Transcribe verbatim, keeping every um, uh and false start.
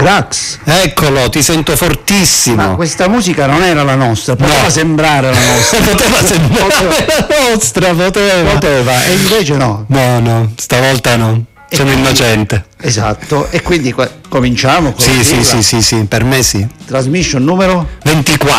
Dax. Eccolo, ti sento fortissimo. Ma questa musica non era la nostra, poteva No. sembrare la nostra. poteva sembrare Poteva. la nostra, poteva. Poteva, e invece no. No, no, stavolta no. E Sono quindi- innocente. Esatto, e quindi qua- cominciamo con Sì, la sì, sigla. sì, sì, sì, per me sì. Transmission numero ventiquattro.